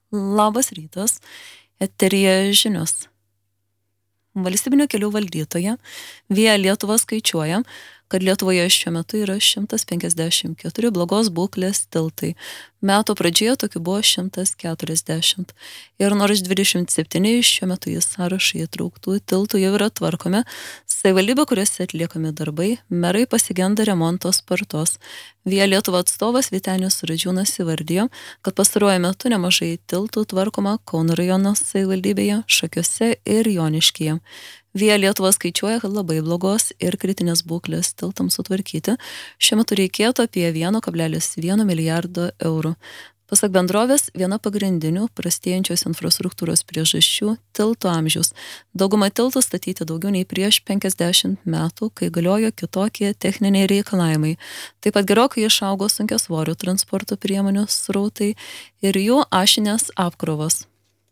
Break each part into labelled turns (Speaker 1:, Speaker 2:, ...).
Speaker 1: Labas rytas, eteryje žinios. Valstybinio kelių valdytoja Via Lietuva skaičiuoja, kad Lietuvoje šiuo metu yra 154 blogos būklės tiltai. Metų pradžioje tokių buvo 140. Ir nors 27 šiuo metu į sąrašą įtrauktų tiltų jau yra tvarkomi, savivaldybė, kuriuose atliekami darbai, merai pasigenda remonto spartos. Via Lietuva atstovas Vytenis Radžiūnas įvardijo, kad pastaruoju metu nemažai tiltų tvarkoma Kauno rajono savivaldybėje, Šakiuose ir Joniškyje. Via Lietuva skaičiuoja, kad labai blogos ir kritinės būklės tiltams sutvarkyti šiuo metu reikėtų apie 1,1 milijardo eurų. Pasak bendrovės, viena pagrindinių prastėjančios infrastruktūros priežasčių – tilto amžius. Dauguma tiltų statyti daugiau nei prieš 50 metų, kai galiojo kitokie techniniai reikalavimai. Taip pat gerokai išaugo sunkiasvorių transporto priemonių srautai ir jų ašinės apkrovos.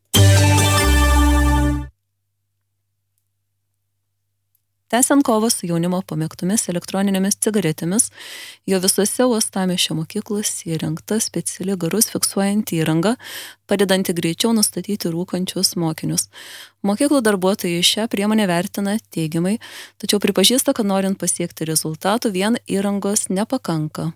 Speaker 1: Tęsiant kovą su jaunimo pamėgtomis elektroninėmis cigaretėmis, jo visose uostamiesčio mokyklose įrengta speciali garus fiksuojanti įranga, padedanti greičiau nustatyti rūkančius mokinius. Mokyklų darbuotojai šią priemonę vertina teigiamai, tačiau pripažįsta, kad norint pasiekti rezultatų, vien įrangos nepakanka.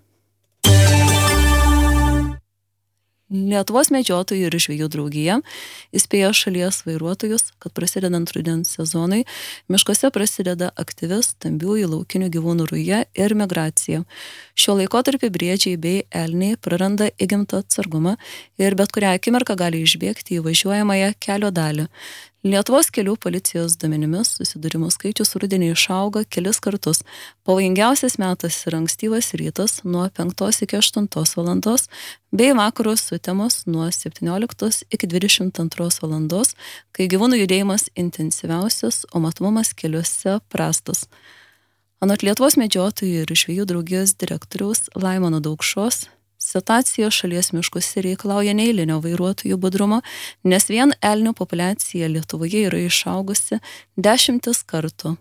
Speaker 1: Lietuvos medžiotojų ir žvejų draugija įspėjo šalies vairuotojus, kad prasidedant rudens sezonui, miškuose prasideda aktyvi stambiųjų laukinių gyvūnų ruja ir migracija. Šiuo laikotarpiu briedžiai bei elniai praranda įgimtą atsargumą ir bet kurią akimirką gali išbėgti į važiuojamąją kelio dalį. Lietuvos kelių policijos duomenimis susidūrimų skaičius rudenį išauga kelis kartus. Pavojingiausias metas yra ankstyvas rytas nuo 5 iki 8 valandos, bei vakaro sutemos nuo 17 iki 22 valandos, kai gyvūnų judėjimas intensyviausias, o matomumas keliuose prastas. Anot Lietuvos medžiotojų ir žvejų draugijos direktoriaus Laimono Daukšos, situacija šalies miškuose reikalauja neeilinio vairuotojų budrumo, nes vien elnių populiacija Lietuvoje yra išaugusi 10 kartų.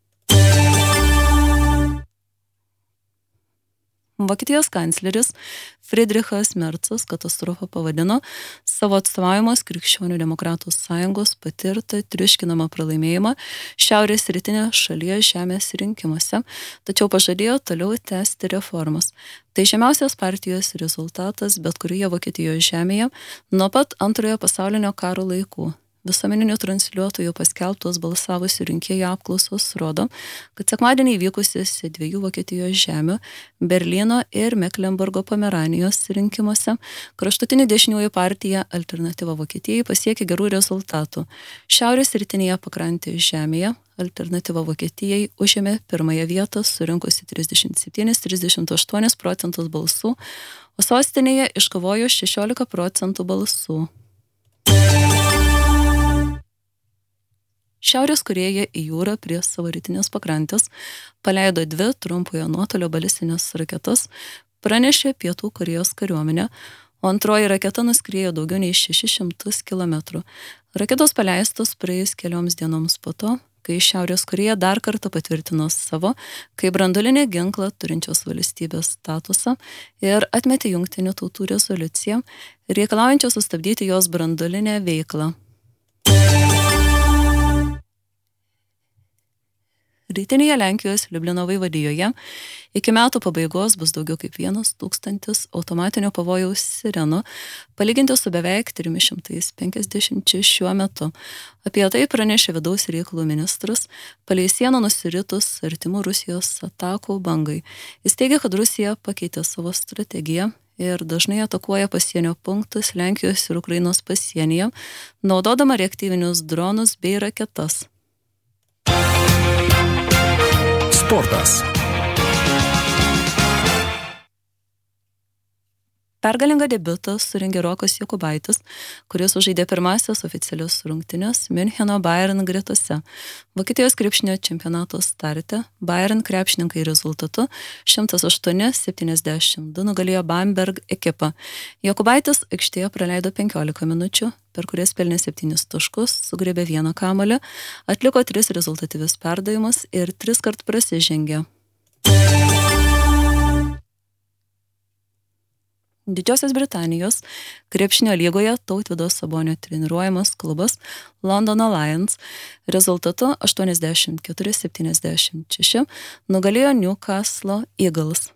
Speaker 1: Vokietijos kancleris Friedrichas Merzas katastrofą pavadino savo atstovaujamos Krikščionių demokratų sąjungos patirtą triuškinamą pralaimėjimą šiaurės rytinės šalies žemės rinkimuose, tačiau pažadėjo toliau tęsti reformas. Tai žemiausias partijos rezultatas bet kurioje Vokietijos žemėje nuo pat Antrojo pasaulinio karo laikų. Visuomeninių transliuotojų paskelbtos balsavusių rinkėjų apklausos rodo, kad sekmadienį vykusiuose 2 Vokietijos žemių, Berlyno ir Meklenburgo Pomeranijos rinkimuose, kraštutinių dešiniųjų partija Alternatyva Vokietijai pasiekė gerų rezultatų. Šiaurės rytinėje pakrantės žemėje Alternatyva Vokietijai užėmė pirmąją vietą, surinkusi 37–38% balsų, o sostinėje iškovojo 16% balsų. Šiaurės Korėja į jūrą prie savo rytinės pakrantės paleido 2 trumpojo nuotolio balistinės raketas, pranešė Pietų Korėjos kariuomenė, o antroji raketa nuskriejo daugiau nei 600 km. Raketos paleistos praėjus kelioms dienoms po to, kai Šiaurės Korėja dar kartą patvirtino savo kaip branduolinį ginklą turinčios valstybės statusą ir atmetė Jungtinių tautų rezoliuciją, reikalaujančią sustabdyti jos branduolinę veiklą. Rytinėje Lenkijos Liublino vaivadijoje iki metų pabaigos bus daugiau kaip 1000 automatinio pavojaus sirenų, palyginti su beveik 350 šiuo metu. Apie tai pranešė vidaus reikalų ministras, palei sieną nusiritus artimų Rusijos atakų bangai. Jis teigia, kad Rusija pakeitė savo strategiją ir dažnai atakuoja pasienio punktus Lenkijos ir Ukrainos pasienyje, naudodama reaktyvinius dronus bei raketas.
Speaker 2: Sportas.
Speaker 1: Pergalingą debiutą surengė Rokas Jokubaitis, kuris sužaidė pirmąsias oficialias rungtynes Miuncheno Bayern gretose. Vokietijos krepšinio čempionato starte Bayern krepšininkai rezultatu 108–72 nugalėjo Bamberg ekipą. Jokubaitis aikštėje praleido 15 minučių, per kurias pelnė 7 taškus, sugriebė 1 kamuolį, atliko 3 rezultatyvius perdavimus ir 3 kart prasižengė. Didžiosios Britanijos krepšinio lygoje Tautvydo Sabonio treniruojamas klubas London Lions rezultatu 84-76 nugalėjo Newcastle Eagles.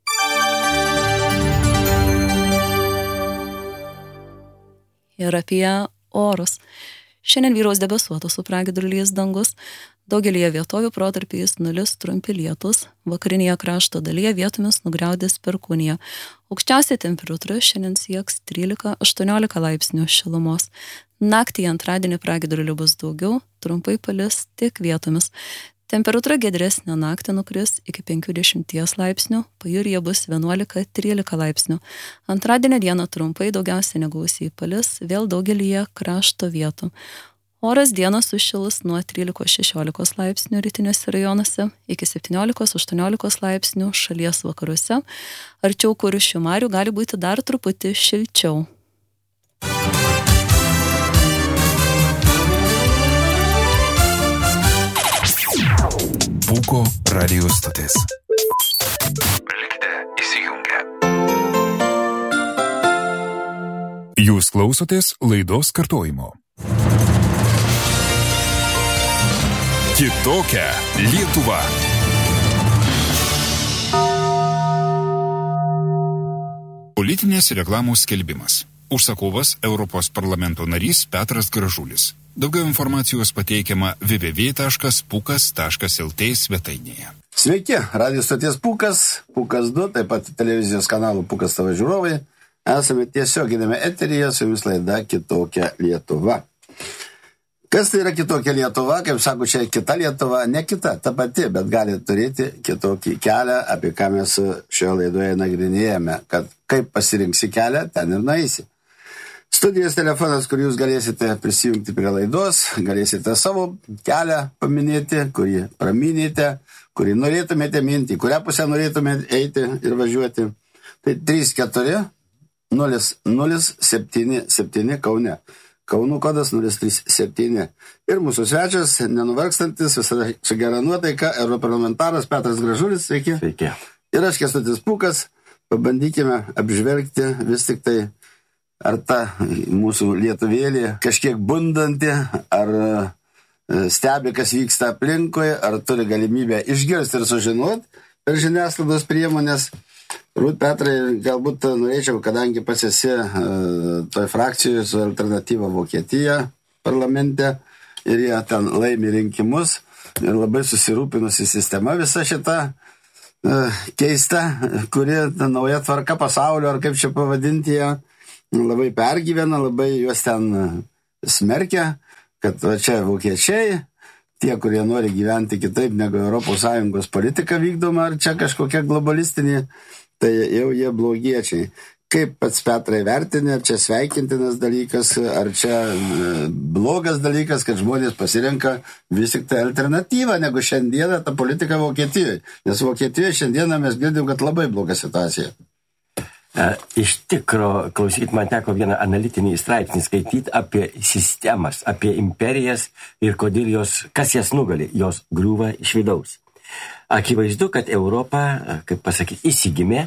Speaker 1: Ir apie orus. Šiandien vyraus debesuotų su pragiedruliais dangus, daugelyje vietovių protarpiais nulis trumpi lietus, vakarinėje krašto dalyje vietomis nugriaudės perkūnija. Aukščiausia temperatūra šiandien sieks 13-18 laipsnių šilumos. Naktį antradienį pragiedrulių bus daugiau, trumpai palis tik vietomis. Temperatūra giedresnė naktį nukris iki 50 laipsnių, pajūryje bus 11-13 laipsnių. Antradienio dieną trumpai daugiausiai negausiai palis, vėl daugelyje krašto vietų. Oras dieną sušilus nuo 13-16 laipsnių rytiniuose rajonuose iki 17-18 laipsnių šalies vakaruose. Arčiau Kuršių marių gali būti dar truputį šilčiau.
Speaker 2: Pūko radio stotis.
Speaker 3: Likite įsijungę.
Speaker 2: Jūs klausotės laidos kartojimo. Kitokia Lietuva. Politinės reklamos skelbimas. Užsakovas Europos parlamento narys Petras Gražulis. Daugiau informacijos pateikiama www.pukas.lt svetainėje.
Speaker 4: Sveiki, radio stoties Pukas, Pukas 2, taip pat televizijos kanalų Pukas TV žiūrovai. Esame tiesioginėme eteryje, su jumis laida Kitokia Lietuva. Kas tai yra kitokia Lietuva? Kaip sako, čia kita Lietuva, ne kita, ta pati, bet gali turėti kitokį kelią, apie ką mes šioje laidoje nagrinėjame, kad kaip pasirinksi kelią, ten ir nueisi. Studijos telefonas, kur jūs galėsite prisijungti prie laidos, galėsite savo kelią paminėti, kurį praminėte, kurį norėtumėte minti, kurią pusę norėtumėte eiti ir važiuoti. Tai 34-0077 Kaune. Kaunų kodas 037. Ir mūsų svečias, nenuvarkstantis, visada su gera nuotaika, europarlamentaras Petras Gražulis. Sveiki.
Speaker 5: Sveiki.
Speaker 4: Ir aš Kęstutis Pūkas. Pabandykime apžvelgti vis tik tai, ar ta mūsų lietuvėlė kažkiek bundanti, ar stebi, kas vyksta aplinkui, ar turi galimybę išgirsti ir sužinoti per žiniasklaidos priemonės. Rūt, Petrai, galbūt norėčiau, kadangi pats esi toj frakcijoje su Alternatyva Vokietija parlamente ir jie ten laimi rinkimus ir labai susirūpinusi sistema visa šita keista, kuri nauja tvarka pasaulio, ar kaip čia pavadinti ją, labai pergyvena, labai juos ten smerkia, kad va čia vokiečiai, tie, kurie nori gyventi kitaip negu ES politika vykdoma, ar čia kažkokia globalistinė, tai jau jie blogiečiai. Kaip pats Petrai vertinė, ar čia sveikintinas dalykas, ar čia blogas dalykas, kad žmonės pasirenka vis tik tai alternatyvą, negu šiandieną ta politika Vokietijoje. Nes Vokietijoje šiandieną mes girdim, kad labai bloga situacija.
Speaker 5: Iš tikro, klausykit, man teko vieną analitinį straipsnį skaityti apie sistemas, apie imperijas ir kodėl jos, kas jas nugali, jos griūva iš vidaus. Akivaizdu, kad Europa, kaip pasakyti, įsigimė,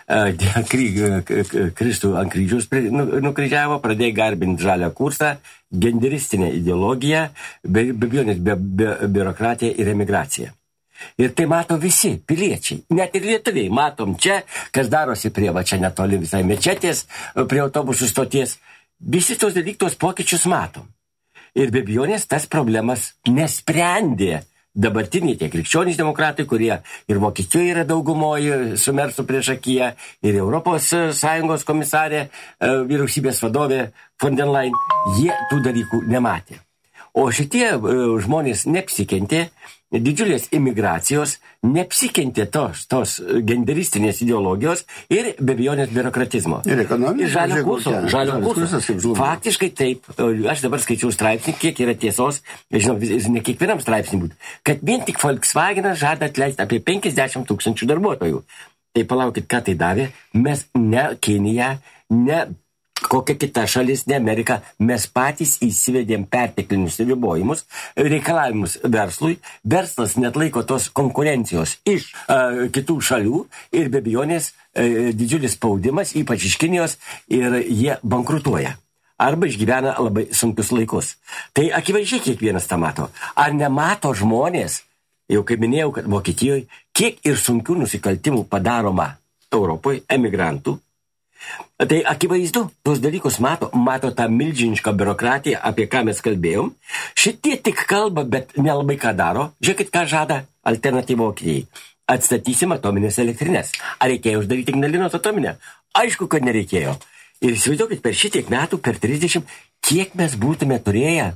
Speaker 5: Kristų ant kryžiaus nukryžiavo, pradėjo garbinti žalią kursą, genderistinę ideologiją, be biurokratiją ir emigraciją. Ir tai mato visi piliečiai, net ir lietuviai. Matom čia, kas darosi prie, va čia netoli visai mečetės, prie autobusų stoties. Visi tos dalykus pokyčius matom. Ir be abejonės tas problemas nesprendė dabartiniai tie krikščionys demokratai, kurie ir Vokietijoje yra daugumoje su Mersu priešakyje, ir Europos Sąjungos komisarė, vyriausybės vadovė von der Leyen, jie tų dalykų nematė. O šitie žmonės neapsikentė didžiulės imigracijos, neapsikentė tos genderistinės ideologijos ir be abejonės biurokratizmo.
Speaker 4: Ir ekonomijos.
Speaker 5: Ir žalio kurso. Faktiškai taip, aš dabar skaičiau straipsnį, kiek yra tiesos, žinau, ne kiekvienam straipsnį būtų, kad vien tik Volkswagenas žada atleisti apie 50 000 darbuotojų. Tai palaukit, ką tai davė, mes ne Kinija, ne kokia kita šalis, ne Amerika, mes patys įsivedėm perteklinius ribojimus, reikalavimus verslui, verslas net laiko tos konkurencijos iš kitų šalių ir be abejonės didžiulis spaudimas, ypač iš Kinijos, ir jie bankrutuoja. Arba išgyvena labai sunkius laikus. Tai akivaizdžiai kiekvienas tą mato. Ar nemato žmonės, jau kaip minėjau, kad Vokietijoje, kiek ir sunkių nusikaltimų padaroma Europoje, emigrantų. Tai akivaizdu, tuos dalykus mato tą milžinišką biurokratiją, apie ką mes kalbėjom. Šitie tik kalba, bet nelabai ką daro. Žiūrėkit, ką žada alternatyva Vokietijai. Atstatysim atominės elektrinės. Ar reikėjo uždaryti Ignalinos atominę? Aišku, kad nereikėjo. Ir įsivaizduokit, per šitiek metų, per 30, kiek mes būtume turėję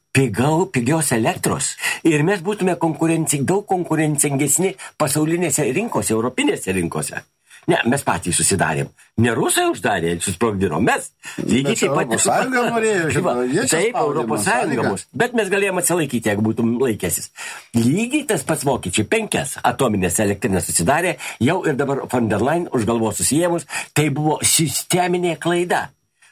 Speaker 5: pigios elektros. Ir mes būtume daug konkurencingesni pasaulinėse rinkose, europinėse rinkose. Ne, mes patys susidarėm. Ne rusai uždarė, susprogdino. Mes lygiai taip pat...
Speaker 4: Europos Sąjunga norėjo, žinoma.
Speaker 5: Taip, Europos Sąjunga mus. Bet mes galėjome atsilaikyti, jeigu būtum laikęsis. Lygiai tas pats vokiečiai 5 atominės elektrinės susidarė, jau ir dabar von der Leyen už galvos susijėmus. Tai buvo sisteminė klaida.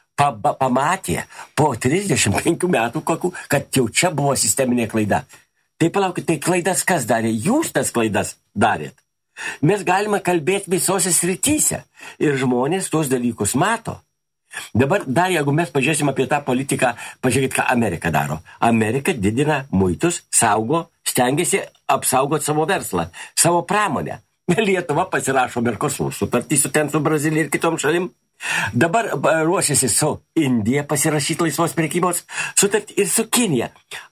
Speaker 5: Pamatė po 35 metų, kad jau čia buvo sisteminė klaida. Tai palaukit, tai klaidas kas darė? Jūs tas klaidas darėt. Mes galime kalbėti visose srityse ir žmonės tuos dalykus mato. Dabar dar, jeigu mes pažiūrėsim apie tą politiką, pažiūrėkit, ką Amerika daro. Amerika didina muitus, stengiasi apsaugoti savo verslą, savo pramonę. Lietuva pasirašo Mercosur sutartį su Brazilija ir kitom šalim. Dabar ruošiasi su Indija pasirašyti laisvos prekybos sutartį ir su Kinija.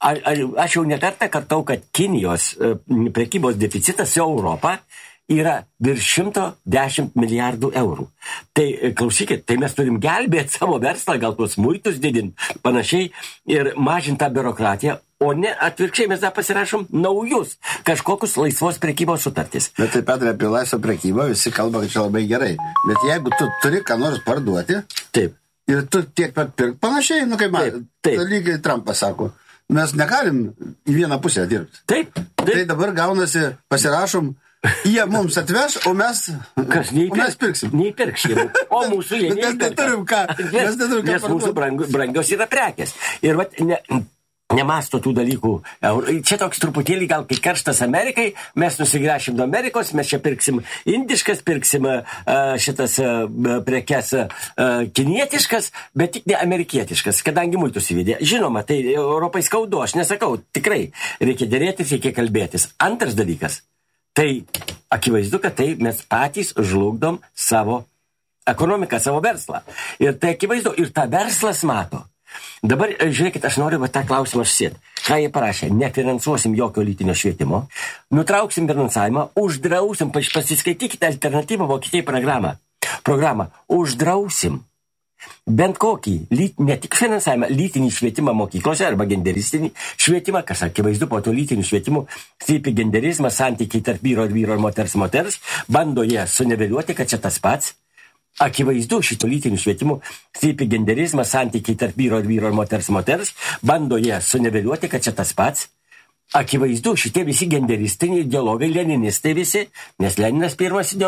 Speaker 5: Aš jau nekartą kartau, kad Kinijos prekybos deficitas su Europą yra virš 110 milijardų eurų. Tai klausykit, tai mes turim gelbėti savo verslą, gal tuos muitus didinti, panašiai, ir mažinti tą biurokratiją, o ne atvirkščiai mes dar pasirašom naujus kažkokius laisvos prekybos sutartys.
Speaker 4: Bet taip pat apie laisvą prekybą visi kalba, kad čia labai gerai. Bet jeigu tu turi ką nors parduoti,
Speaker 5: taip,
Speaker 4: ir tu tiek pat pirk panašiai, kaip man, tai lygiai Trumpas sako, mes negalim į vieną pusę dirbti.
Speaker 5: Taip.
Speaker 4: Tai dabar gaunasi, pasirašom, jie mums atveš, o mes pirksim.
Speaker 5: Neįpirksim. O mūsų jie neįpirka.
Speaker 4: Mes neturim ką.
Speaker 5: Nes mūsų brangios yra prekės. Ir vat nemasto tų dalykų. Čia toks truputėlį gal kai karštas Amerikai, mes nusigręšim nuo Amerikos, mes čia pirksim indiškas, pirksim šitas prekes kinietiškas, bet tik ne amerikietiškas, kadangi muitus įvedė. Žinoma, tai Europai skaudu, aš nesakau, tikrai reikia dėrėtis, reikia kalbėtis. Antras dalykas. Tai akivaizdu, kad tai mes patys žlugdom savo ekonomiką, savo verslą. Ir tai akivaizdu, ir tą verslas mato. Dabar, žiūrėkit, aš noriu tą klausimą užsėti. Ką jie parašė? Nefinansuosim jokio lytinio švietimo, nutrauksim finansavimą, uždrausim, pasiskaitykite alternatyvą Vokietijai programą, uždrausim bent kokį, ne tik finansavimą, lytinį švietimą mokyklose arba genderistinį švietimą, kas akivaizdu po to lytinių švietimų, slypi genderizmas, santykiai tarp vyro ir moters, bando jie suniveliuoti, kad čia tas pats. Akivaizdu šito lytinių švietimų, slypi genderizmas, santykiai tarp vyro ir moters, bando jie suniveliuoti, kad čia tas pats. Akivaizdu šitie visi genderistiniai ideologai, leninistai visi, nes Leninas pirmas ideologas.